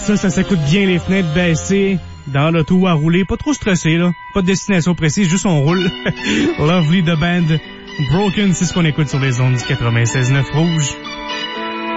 Ça s'écoute bien, les fenêtres baissées, dans l'auto à rouler, pas trop stressé, là. Pas de destination précise, juste on roule. Lovely the band. Broken, c'est ce qu'on écoute sur les ondes du 96.9 Rouge.